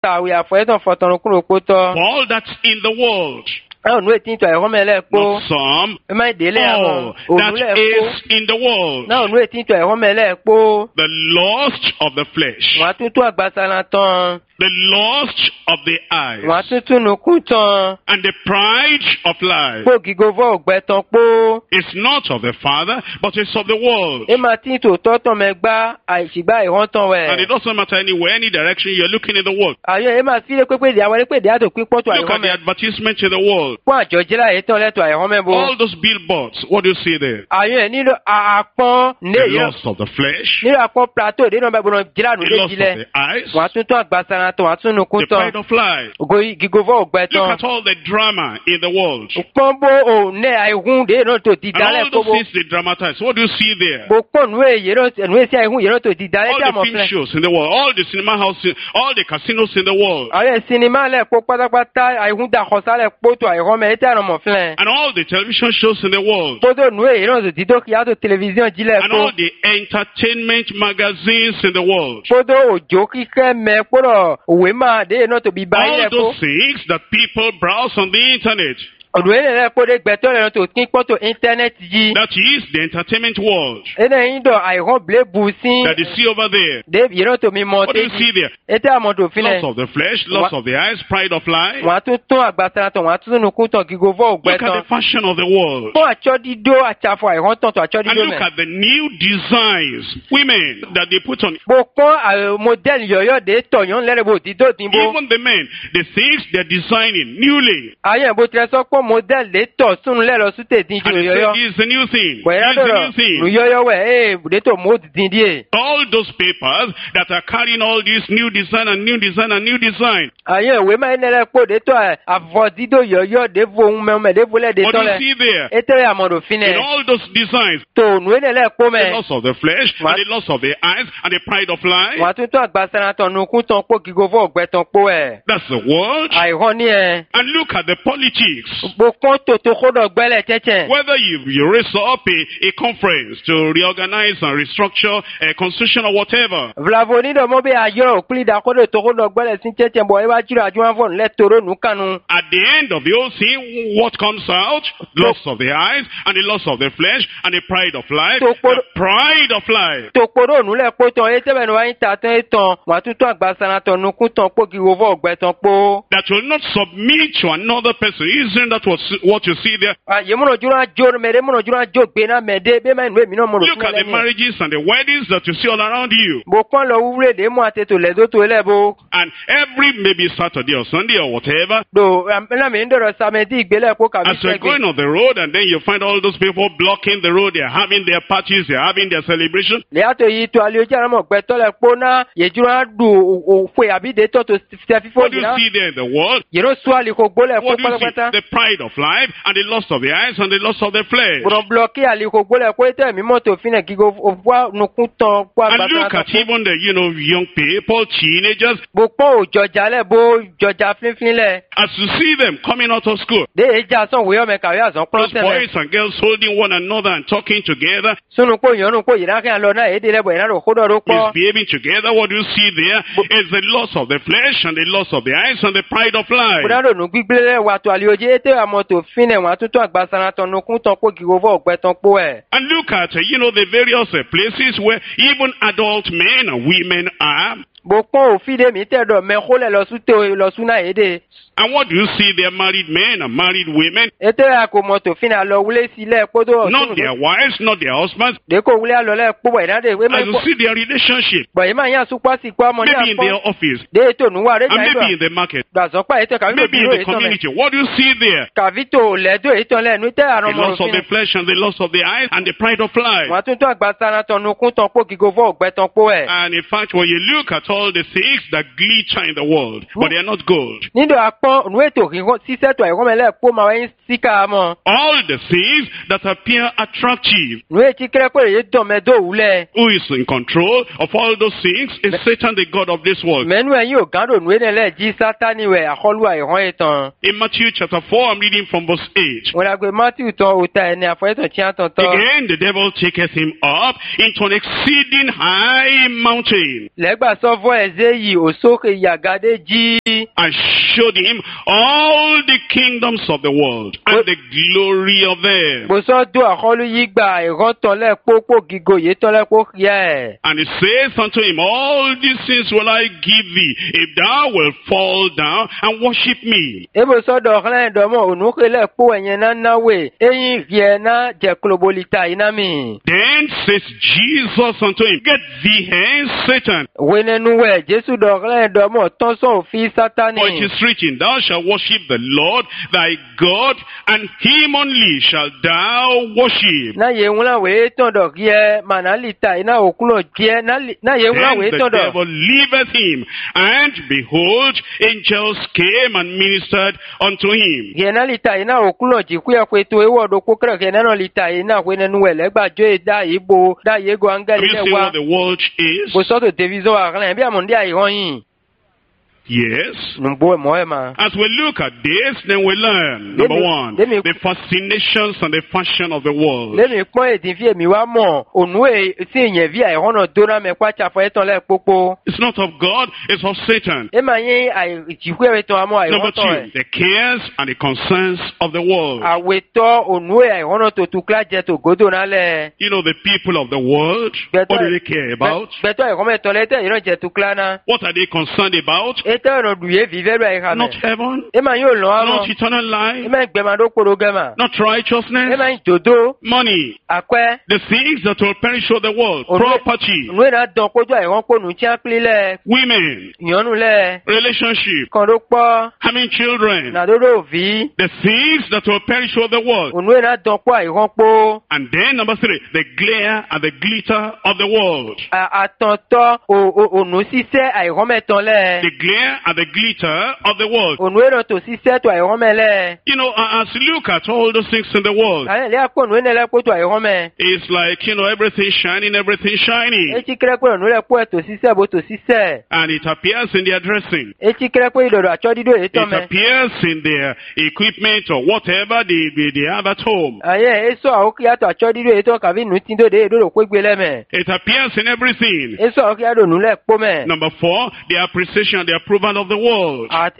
tàwé àfọ̀yẹ́tàn fọ̀tọ̀run kúrò pótọ́. all that's in the world. Àwọn ònú ètí ìtọ̀ ẹ̀họ́ mẹ́lẹ̀ kó. Not some. Ẹ má ìdílé àwọn All ònú that lẹ̀ kó. is in the world. Náà ònú ètí ìtọ̀ ẹ̀họ́ mẹ́lẹ̀ kó. The lust of the flesh. Wọ́n á tún tún àgbàsánà tán. The lust of the eyes. Wọ́n á tún tún nùkú tán. And the pride of life. Kó gígovọ́ ògbẹ́ tán pó. It's not of the Father, but it's of the world. Ẹ máa tí tòótọ́ tán mẹ́gbá àìsígbá ìhọ́n tán And it wẹ̀. doesn't matter anywhere, any direction you're looking in the world. Àyọ̀ ẹ máa fi lé pépé ìdí àwọn ẹlẹ́pẹ̀dé àtò pípọ́ tó Look àìhọ́n at the mẹ́. advertisement in the world. Fún àjọjẹ́lá èyí tán lẹ́tọ̀ àìhọ́n mẹ́bo. All those billboards, what do you see there? Àyọ̀ ẹ̀ nílò àpọ́n The ní lust of the flesh, nílò àpọ́n plateau ìdí náà bẹ́ẹ̀ bọ́n jìlá nù the lust of léjìlẹ̀. the eyes, Wọ́n á tún tún àgbàsánà tán, wọ́n á tún nùkú the tán. pride of life. Ògo gígovọ́ ògbẹ́ Look tán. at all the drama in the world. Pọ́n bó òun náà àìhún dé náà tó di And dálẹ̀ all those kóbó. things they dramatize. What do you see there? Bó pọ̀ nù èyí nù èsì àìhún yìí náà tó di dálẹ̀ All tí a the mọ̀ film fẹ́. shows in the world, all the cinema houses, all the casinos in the world, Àwọn sinimá lẹ̀ kó pátápátá àìhún dàkọ̀sá lẹ̀ kótó àìhọ́ mẹ́ tí a mọ̀ fẹ́. and all the television shows in the world, Kótó nù èyí náà tó di dókì àtò tẹlifíṣàn jílẹ̀ and kó. all the entertainment magazines in the world. Kótó òjò kíkẹ́ mẹ́ kpọ́dọ̀ òwe máa dé náà tó bí báyìí All lẹ̀ kó. those things that people browse on the internet. Ọ̀dùn yẹn lẹ̀ kó dé gbẹ̀tọ́ lẹ̀ náà tó kí pọ́tò íńtánẹ́ẹ̀tì yìí. That is the entertainment world Ẹnẹ yín dọ̀ àìhọ́ bìlẹ̀ bù sí. that you see over there. Dé yìí náà tó mi mọ̀ What do you tẹ́jì. see there? Ètè àmọ̀dò fílẹ̀. Lust of the flesh, lust of the eyes, pride of life. Wọ́n á tún tún àgbàsánà tán, wọ́n á tún nùkú tán gígovọ́ ògbẹ́ Look at tán. the fashion of the world. Fún àtsọ́ dídó àtsàfọ̀ àìhọ́n tán tó àtsọ́ And dídó look mẹ́. at the new designs, women that they put on. Bó kọ́ mọ́dẹ́lì yọ̀yọ́ dé tọ̀yán lẹ́rẹ̀ bó dídó dín bó. Even the men, the things they're designing newly. Ayé bó tilẹ̀ sọ pé mọ́dẹ́lì dé tọ̀ sún lẹ́rọ̀ súté dín And ju they say, yọ̀yọ́. it's the new thing. Bọ̀yá It's the dọ̀rọ̀ new thing. yọ̀yọ́ wẹ̀ dé tọ̀ mọ́ dín díẹ̀. All those papers that are carrying all this new design and new design and new design. Ayé ìwé máa ń nẹ́rẹ̀ pò dé tọ̀ àfọ̀ dídó yọ̀yọ́ dé fo ohun mẹ́mẹ́ dé folẹ̀ dé What do tọ́ you lẹ̀. see there? Ètè àmọ̀dò In fínẹ̀. all those designs, Tò nù nẹ́rẹ̀ pò the mẹ́. loss of the flesh, What? and the loss of the eyes, and the pride of life. Wọ́n á tún tún àgbàsánà tán nùkú tán pò gígovọ́ ògbẹ́ tán pò ẹ̀. That's the world. Àìhọ́n ní ẹ̀. And look at the politics. Bó kọ́ tòtò kódọ̀ gbẹ́lẹ̀ tẹ́tẹ́. Whether you raise up a conference to reorganize and restructure a constitution or whatever, Vlavo ni dɔ mɔ be ayɔrɔ okuli da ko de togo dɔ gbɛlɛ si tsɛtsɛ bɔ eba dzro adjuma fɔ nlɛ toro nu kanu. at the end of the whole thing, what comes out? Loss of the eyes, and the loss of the flesh, and the pride of life. The pride of life. Tokporo nu lɛ kpɔtɔn etɛbɛ nu anyi ta tɔn etɔn watutu agbasana tɔn nuku tɔn kpoki wovɔ gbɛtɔn kpo. That will not submit to another person. Isn't that what you see there? Yemuno dzro adzo mɛ de muno dzro adzo gbena mɛ de be ma nu emi n'omo Look at the marriages and the weddings that you see all around you. Bo kpɔn lɔ wúwúre de mu ateto lɛ do to lɛ bo. And every maybe Saturday or Sunday or whatever, Do ɛna mi n dɔrɔ samedi gbɛlɛ ko kabi as you're going on the road and then you find all those people blocking the road, they're having their parties, they're having their celebration. Lẹ́yàtọ̀ yìí tó alẹ́ ojú àlámọ̀ gbẹ́tọ́ lẹ kpó ná yẹ̀dúró adu òfò àbí de tọ́ tó tẹ fífó What do you yìí ná. see there in the world? Yẹ̀rọ sọ àlè kò gbólẹ̀ kó What do you see? pátápátá. The pride of life and the loss of the eyes and the loss of the flesh. Gbọ̀dọ̀ blọ̀kì àlè kò gbólẹ̀ kó tẹ̀ mí mọ́tò fínẹ̀ gígo òfò nukú tán kó And àgbàtà look at even the, young people, teenagers, Bó pọ́n òjọjà lẹ̀ bó jọjà fínfín lẹ̀. as you see them coming out of school. Dé èjà sàn wíyọ́ mẹ kàwé àzán pọ́n Those tẹ̀lẹ̀. boys and girls holding one another and talking together, Sunu kó yọ̀nù kó yìí náà lọ náà èdè lẹ̀ bọ̀ yìí náà lọ kó dọ̀ ló pọ̀. misbehaving together. What do you see there? Is the loss of the flesh and the loss of the eyes and the pride of life. Kúrẹ́rò nù gbígbé lẹ̀ wà tó àlè ojú ètè àmọ́tò fínẹ̀ wọn àtúntò àgbàsánà tán nukú tán kó gígo fọ́ ọ̀gbẹ́ tán kó ẹ̀. And look at, the various places where even adult men and women are. Bó pọ́n òfin dé mi tẹ̀dọ̀ mẹ́ kó lẹ̀ lọ sún náà èdè. And what do you see there? Married men and married women. Ètè àkómọ̀tò fínẹ̀ àlọ́ wúlé sílẹ̀ kótó Not their wives, not their husbands. Dèkó wúlé àlọ́ lẹ̀ kpó bọ̀ ìdáde ìwé And you see their relationship. bọ̀ yìí máa yàn súpọ̀ sí kó ọmọ ní Maybe in àpọ̀. their office. Dé ètò nùwà rẹ̀ And jà maybe ìdọ̀. in the market. Gbàzọ́pá ètò kàwé Maybe in lòdì the ìtọ́ mẹ́. community. What do you see there? Kàvítò lẹ́dọ̀ ètò lẹ́nu tẹ́ The àrùn loss mọ̀rọ̀ of the fínẹ̀. flesh and the loss of the eyes and the pride of life. Wọ́n tún tó àgbàsánà tán nukú tán kó gígo fọ́ ọ̀gbẹ́ tán kó ẹ̀. And in fact, when you look at all the things that glitter in the world, but they are not gold. Nídò àpọ́n nù ètò sísẹ́tò àìkọ́mẹ́lẹ́ kó máa wáyé síkà mọ́. All the things that appear attractive. Nù ètí kẹ́rẹ́kọ́ rèé dọ̀ mẹ́dọ̀ wúlẹ̀. Who is in control of all those things is Satan, the God of this world. Mẹ́nu ẹ̀yìn ò gándò nù ènìyàn jí sátánì wẹ̀ àkọlù àìhàn ìtàn. In Matthew chapter 4, I'm reading from verse 8. Wọ́n dàgbé Matthew tán òòtà ẹni àfọ̀yẹ́tàn tí a tàn tán. Again, the devil taketh him up into an exceeding high mountain. Lẹ́gbà sọ vo ezeyi osoke yagade ji. I showed him all the kingdoms of the world and the glory of them. Boso do akolu yigba iroton le popo gigo ye ton le po ye. And he says unto him, all these things will I give thee, if thou wilt fall down and worship me. Boso do ren do mo onuke le po enyen na nawe, eyin vie na je klobolita inami. Then says Jesus unto him, get thee hence, Satan. Wenenuwe Jesu do ren do mo ton so fi satani. For it is written, thou shalt worship the Lord thy God, and him only shalt thou worship. Na ye wula we ton do ye manalita ina okulo je na ye wula we Then ton the do. devil leaveth him, and behold, angels came and ministered unto him. Ye na lita ina okulo ji ku ya kweto ewo do ko kra ke na no lita ina wenenuwe le gbajo e da ibo da ye go Have angeli you le seen wa. what the world is? Boso do division a ren bi amonde ai yin. Yes. Numbo moema. As we look at this, then we learn, number one, the fascinations and the fashion of the world. Let me point it if mi wa mo onwe si yen vi ai hono dona me kwa cha fo eton le popo. It's not of God, it's of Satan. E ma yin ai jiku eton amo ai Number hono two, the cares and the concerns of the world. aweto onwe ai hono to tukla je to godo na le. You know, the people of the world, what do they care about? Beto ai hono to le te iro je tukla na. What are they concerned about? Eto no duye vive lo ai ha me. Not heaven, E ma yo lo amo. not eternal E life, ma gbe ma do koro gema. not E righteousness, ma jodo money, akwe. the things that will perish of the world, property, Onwe na don kojo ai hon ponu ti apli le. women, Yonu le. relationship, Kan do po. having children, Na do do vi. the things that will perish of the world. Onwe na don po ai hon po. And then number three, the glare and the glitter of the world. Atonto onu sise ai hon meton le. The glare and the glitter of the world. Onwe no to sise to ai hon me le. You know, as you look at all those things in the world, Ale le apo onwe ne le po to ai hon me. it's like, you know, everything shining, everything shining. Echi kire pe onu le po to sise bo to sise. And it appears in their dressing. Echi kire pe idodo acho dido e to It me. appears in their equipment or whatever they have at home. Aye eso aoki ato acho dido e to ka vi nu tin do de do ko gbe le me. It appears in everything. Eso aoki ado nu le po me. Number four, the appreciation, the approval of the world. At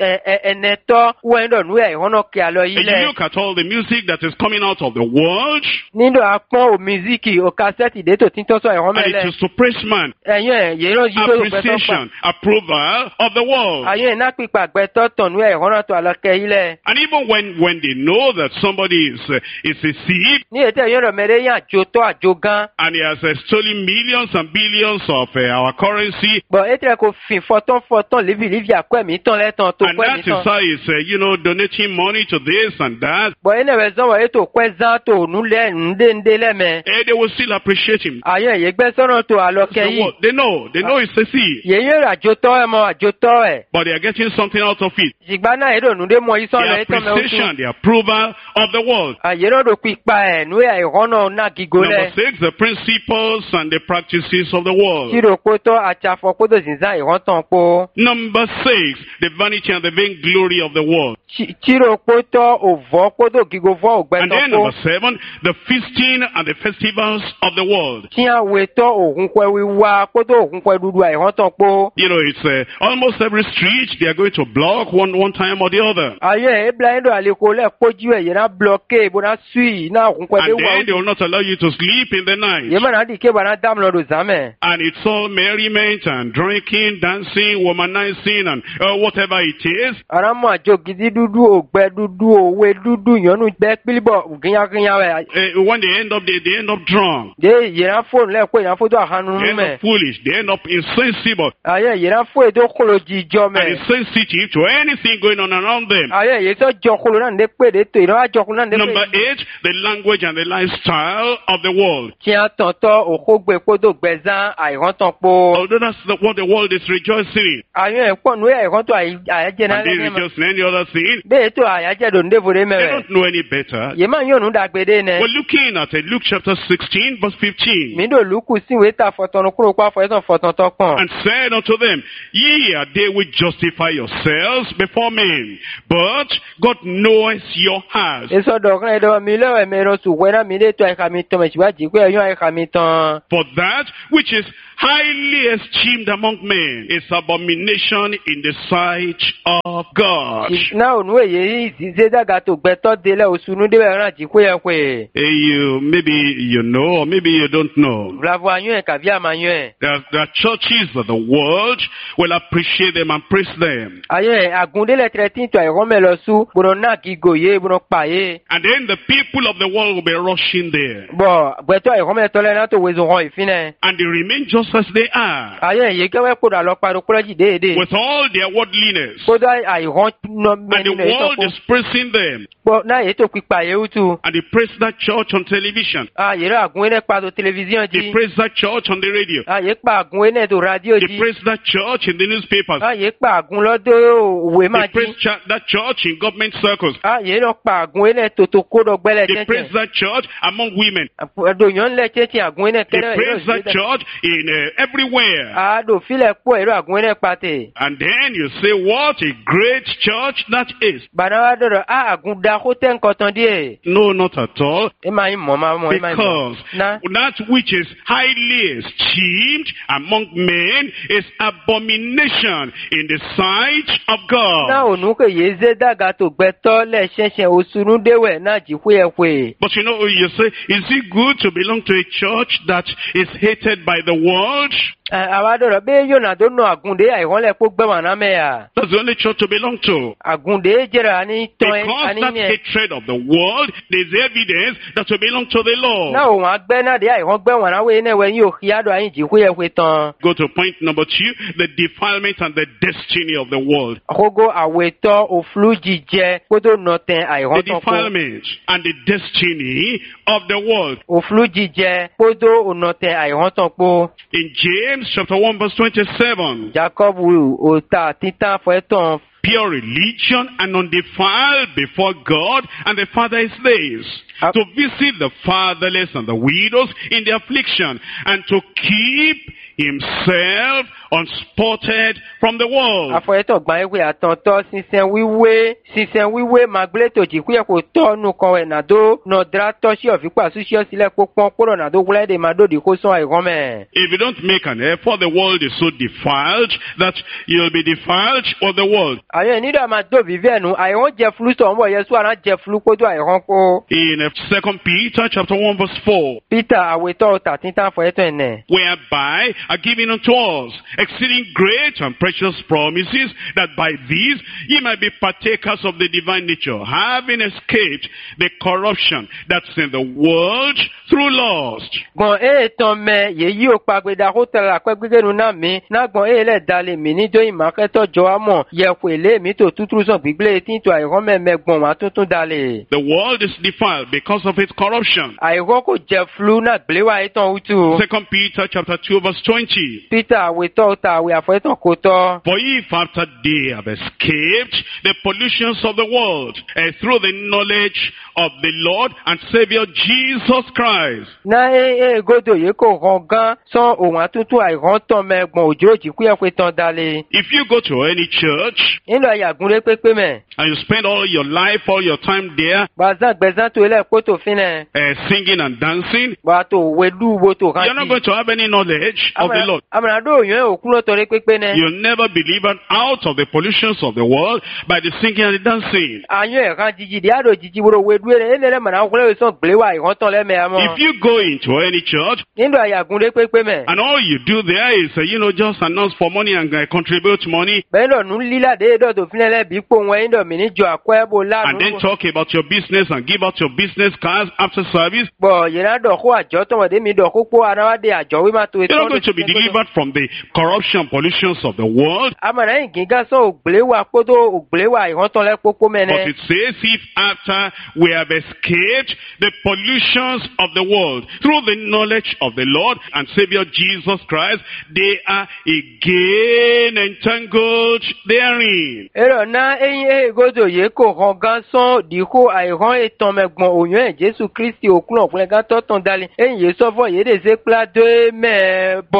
eneto wendo nu ai hon ke alo yi And you le. look at all the music that is coming out of the world, Nindo apon o music o cassette de to tin to so ai hon me and it le. is to praise man. Eyin ye no ji do pe to pa. Appreciation, approval of the world. Aye na pipa gbe to ton nu ai hon to alo ke ile. And even when they know that somebody is a thief, Ni ete yo ro mere yan jo to ajo gan. and he has stolen millions and billions of our currency, Bo etre ko fin foton livi akwe mi ton le ton to and kwe that mi is ton. how he's, donating money to this and that, Bo ene we zon wo eto kwe zan to nu le nde le me. they will still appreciate him. Aye ye gbe sono to alo ke So yi. what? They know it's a thief, Ye yo ajo to e mo ajo to e. but they are getting something out of it. Jigba na edo nu de mo ison The le to me o tu. appreciation, the approval of the world. Aye no do pipa e nu ai hono na gigo Number le. 6, the principles and the practices of the world. Tiro ko to achafo ko do zinza i hon ton po. Number 6, the vanity and the vainglory of the world. Tiro ko to ovo ko do gigo vo ogbe And then ton po. number 7, the feasting and the festivals of the world. Tí a we to ògùn pẹ wíwá kó tó ògùn pẹ dúdú àìhán tán po. You know, it's almost every street they are going to block one time or the other. Ayé ebla ẹ̀dọ̀ àlékò lẹ́ẹ̀kọ́jú ẹ̀yẹ náà blọ́kè ìbò náà sùí náà ògùn pẹ dé And wà. then they will not allow you to sleep in the night. Yé mọ̀ náà dì kébà náà dáàmú lọ́dọ̀ zámẹ̀. And it's all merriment and drinking, dancing, womanizing, and whatever it is. Ara mọ̀ àjò gidi dúdú ògbẹ dúdú òwe dúdú ìyọnu gbẹ pílíbọ̀ gínyágínyá rẹ̀. When they end up drunk. Dé ìyẹn fóònù lẹ́ẹ̀kọ́ ìyẹn fóònù àhánu They end mẹ́. up foolish. They end up insensible Ayé ìyẹn fóònù ètò kolo jíjọ and mẹ́. insensitive to anything going on around them. Ayé ìyẹn tó jọkolo náà ní pé dé tó ìnáwó àjọkolo náà ní Number pé. 8, the language and the lifestyle of the world. Tí a tàn tọ́ òkógbè kódò gbẹ̀zán àìhán tán po. Although that's what the world is rejoicing in. Ayé ẹ̀pọ̀ nù àìhán tó àyájẹ́ náà And they lẹ́yìn mọ́. rejoice in any other thing. Bẹ́ẹ̀ tó àyájẹ́ ló ń dévore They mẹ́rẹ̀. don't know any better. Yé máa ń yóò nù dàgbédé nẹ. We're looking at Luke chapter 16, verse 15. Mi dò lùkù sí ìwé ta fọ̀tọ̀nù kúrò pa fọ̀ẹ́tàn fọ̀tàn tọkàn. And said unto them, Ye are they which justify yourselves before men, but God knoweth your hearts. Èso dọ̀kan ẹ̀dọ̀ mi lọ́wọ́ ẹ̀mí ẹ̀rọ sùn wẹ́rẹ́ mi lé tó ẹ̀ka mi tán mẹ̀síwájú pé ẹ̀yán ẹ̀ka mi tán. For that which is highly esteemed among men is abomination in the sight of God. Na onu eye ize daga to gbeto dele osunu de ran ji kwe kwe. Maybe you know or maybe you don't know. Bravo anyo ka via manyo. There are churches of the world will appreciate them and praise them. Aye agunde le tretin to ayro melo su bono na ki goye bono paye. And then the people of the world will be rushing there. Bo gbeto ayro me to le na to wezo ron ifine. And they remain just as they are. Aye ye ke we ko da lo paro ko ji de. With all their worldliness. Ko da ayro no me. And the world is praising them. Bo na ye to pipa ye utu. And they praise that church on television. Ye ra agunde pa to television ji. They praise that church on the radio. Ye pa agunde to radio ji. They praise that church in the newspapers. Ye pa agun lo do we ma ji. They praise that church in government circles. Ye lo pa agunde to ko do gbele They praise that church among women. Do yon le chechi agunde kere. They praise that church in everywhere. Do file po ero agunde pate. And then you say what a great church that is. Banawa do agunda ko ten koton die. No, not at all. Because that which is highly esteemed among men is abomination in the sight of God. But you say, is it good to belong to a church that is hated by the world? That's the only church to belong to. Because that hatred of the world, there's evidence that we belong to the Lord. Go to point number 2, the defilement and the destiny of the world. The defilement and the destiny of the world. In James chapter 1 verse 27. Pure religion and undefiled before God and the Father is this, to visit the fatherless and the widows in their affliction, and to keep himself unspotted from the world. If you don't make an effort, the world is so defiled that you'll be defiled of the world. In 2 Peter chapter 1 verse 4. Whereby are given unto us exceeding great and precious promises, that by these ye might be partakers of the divine nature, having escaped the corruption that's in the world through lust. The world is defiled because of its corruption. 2 Peter chapter 2 verse 20. For if after they have escaped the pollutions of the world, through the knowledge of the Lord and Savior Jesus Christ. If you go to any church and you spend all your life, all your time there, singing and dancing, you're not going to have any knowledge of the Lord. You'll never be delivered out of the pollutions of the world by the singing and the dancing. If you go into any church and all you do there is, just announce for money and contribute money, and then talk about your business and give out your business cards after service, you're not going to be delivered from the corruption pollutions of the world. But it says, if after we have escaped the pollutions of the world through the knowledge of the Lord and Savior Jesus Christ, they are again entangled therein.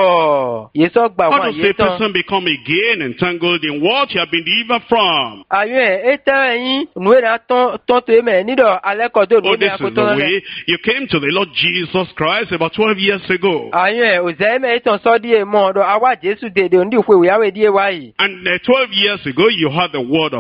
bọ̀. Yéṣọ́ gbà How wọn does àyè a tán. person become again entangled in what he has been delivered from? Àyùn ẹ̀ tẹ́ ẹ̀yìn nùwé náà tán tó mẹ́ nídọ̀ alẹ́ kọ́ tó Oh, nùwé this náà is kó the tán lẹ́. way you came to the Lord Jesus Christ about 12 years ago. Àyùn ẹ̀ òzẹ́ mẹ́ tán sọ́dí ẹ̀ mọ́ ọ̀dọ̀ àwa Jésù dèdè òǹdí ìfowóyàwó díẹ̀ wáyé. And 12 years ago, you heard the word of